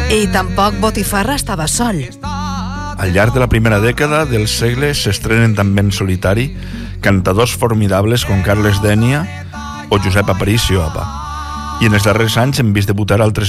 I tampoc Botifarra estava sol. Al llarg de la primera dècada del segle s'estrenen també en solitari cantadors formidables com Carles Dénia o Josep Aparicio, apa. I en els darrers anys hem vist debutar altres